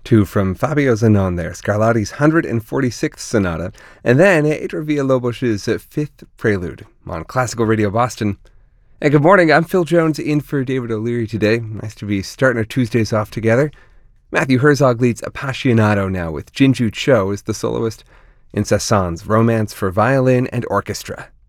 Two from Fabio Zanon there, Scarlatti's 146th Sonata, and then Adrian Villalobos's Fifth Prelude on Classical Radio Boston. And good morning, I'm Phil Jones in for David O'Leary today. Nice to be starting our Tuesdays off together. Matthew Herzog leads Appassionato now with Jinju Cho as the soloist in Saint-Saëns' Romance for Violin and Orchestra.